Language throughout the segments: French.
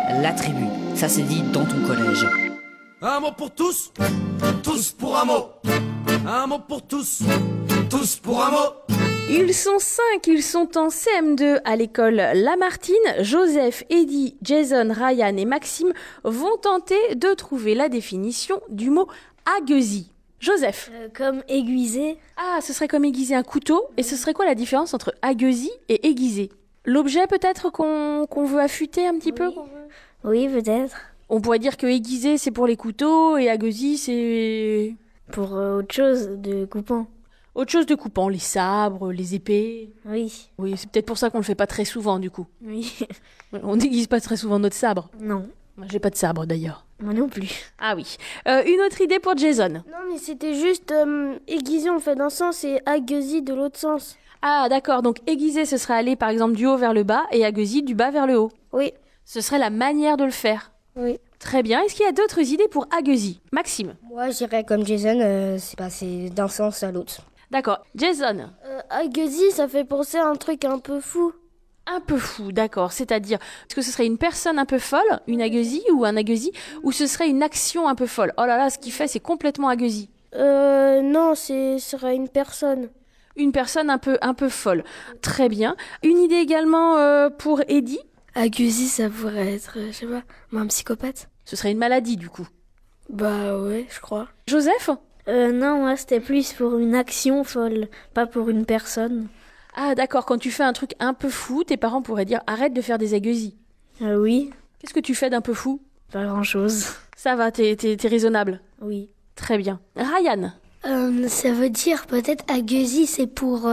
la tribu. Ça se dit dans ton collège. Un mot pour tous, tous pour un mot. Un mot pour tous, tous pour un mot. Ils sont 5, ils sont en CM2 à l'école Lamartine. Joseph, Eddie, Jason, Ryan et Maxime vont tenter de trouver la définition du mot agueusie. Joseph. Comme aiguisé. Ah, ce serait comme aiguiser un couteau. Et ce serait quoi la différence entre agueusie et aiguiser? L'objet peut-être qu'on veut affûter un petit peu? Oui, peut-être. On pourrait dire que aiguiser c'est pour les couteaux et agueusie c'est... Pour autre chose de coupant. Autre chose de coupant, les sabres, les épées. Oui. Oui, c'est peut-être pour ça qu'on le fait pas très souvent du coup. Oui. On n'aiguise pas très souvent notre sabre. Non. Moi, j'ai pas de sabre d'ailleurs. Moi non plus. Ah oui. Une autre idée pour Jason. Non, mais c'était juste aiguiser, on fait d'un sens et agueusie de l'autre sens. Ah d'accord, donc aiguiser ce serait aller par exemple du haut vers le bas et agueusie du bas vers le haut. Oui. Ce serait la manière de le faire. Oui. Très bien. Est-ce qu'il y a d'autres idées pour agueusie? Maxime. Moi, je dirais comme Jason, c'est passer d'un sens à l'autre. D'accord. Jason. Agueusie, ça fait penser à un truc un peu fou. Un peu fou, d'accord. C'est-à-dire, est-ce que ce serait une personne un peu folle, une agueusie ou un agueusie, ou ce serait une action un peu folle? Oh là là, ce qu'il fait, c'est complètement agueusie. Non, ce serait une personne. Une personne un peu folle. Très bien. Une idée également pour Eddie. Agueusie, ça pourrait être, je sais pas, un psychopathe. Ce serait une maladie, du coup. Bah ouais, je crois. Joseph? Non, moi c'était plus pour une action folle, pas pour une personne. Ah d'accord, quand tu fais un truc un peu fou, tes parents pourraient dire arrête de faire des agueusies. Oui. Qu'est-ce que tu fais d'un peu fou? Pas grand-chose. Ça va, t'es raisonnable. Oui. Très bien. Ryan? Ça veut dire peut-être agueusie, c'est pour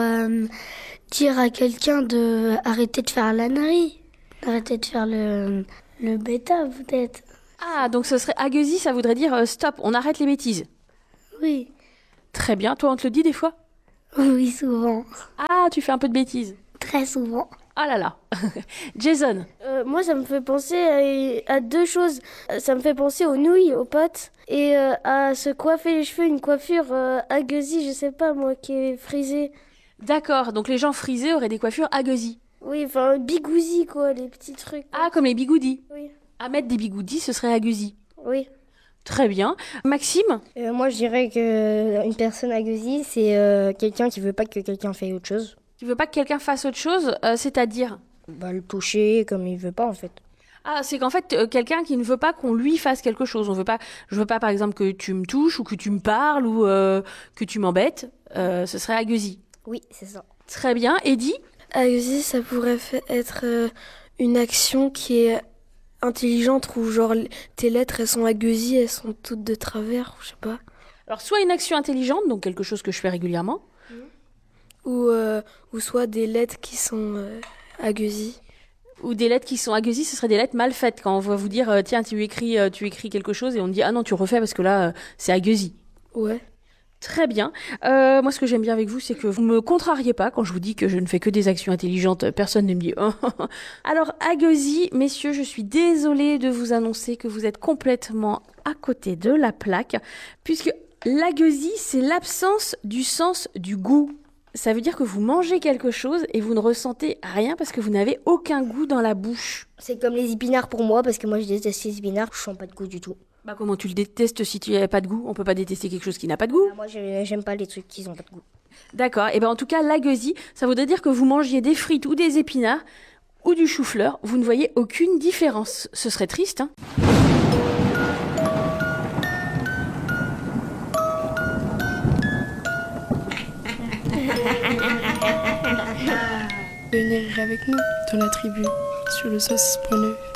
dire à quelqu'un de arrêter de faire l'ânerie. Arrêter de faire le bêta, peut-être. Ah, donc ce serait agueusie, ça voudrait dire stop, on arrête les bêtises. Oui. Très bien, toi on te le dit des fois? Oui, souvent. Ah, tu fais un peu de bêtises. Très souvent. Ah là là. Jason? Moi, ça me fait penser à deux choses. Ça me fait penser aux nouilles, aux pâtes, et à se coiffer les cheveux, une coiffure agueusie, je sais pas moi, qui est frisée. D'accord, donc les gens frisés auraient des coiffures agueusies. Oui, enfin, bigousi, quoi, les petits trucs. Ah, comme les bigoudis. Oui. À mettre des bigoudis, ce serait agueusie. Oui. Très bien. Maxime? Moi, je dirais qu'une personne agueusie, c'est quelqu'un qui veut pas que quelqu'un fasse autre chose. Tu veux pas que quelqu'un fasse autre chose, c'est-à-dire? Bah, le toucher comme il veut pas, en fait. Ah, c'est qu'en fait, quelqu'un qui ne veut pas qu'on lui fasse quelque chose. Je veux pas, par exemple, que tu me touches ou que tu me parles ou que tu m'embêtes. Ce serait agueusie. Oui, c'est ça. Très bien. Eddie? Agueusie, ça pourrait être une action qui est intelligente ou genre tes lettres, elles sont agueusies, elles sont toutes de travers, je sais pas. Alors, soit une action intelligente, donc quelque chose que je fais régulièrement. Ou soit des lettres qui sont agueusies. Ou des lettres qui sont agueusies, ce seraient des lettres mal faites. Quand on va vous dire, tiens, tu écris quelque chose et on dit, ah non, tu refais parce que là, c'est agueusie. Ouais. Très bien. Moi, ce que j'aime bien avec vous, c'est que vous me contrariez pas quand je vous dis que je ne fais que des actions intelligentes. Personne ne me dit. Alors, agueusie, messieurs, je suis désolée de vous annoncer que vous êtes complètement à côté de la plaque, puisque l'agueusie, c'est l'absence du sens du goût. Ça veut dire que vous mangez quelque chose et vous ne ressentez rien parce que vous n'avez aucun goût dans la bouche. C'est comme les épinards pour moi, parce que moi, je déteste les épinards, je sens pas de goût du tout. Bah comment tu le détestes si tu n'as pas de goût? On peut pas détester quelque chose qui n'a pas de goût. Moi, j'aime pas les trucs qui n'ont pas de goût. D'accord. Et ben en tout cas, l'agueusie, ça voudrait dire que vous mangiez des frites ou des épinards ou du chou-fleur. Vous ne voyez aucune différence. Ce serait triste, hein? Venez rire avec nous dans la tribu sur le saucisse preneux.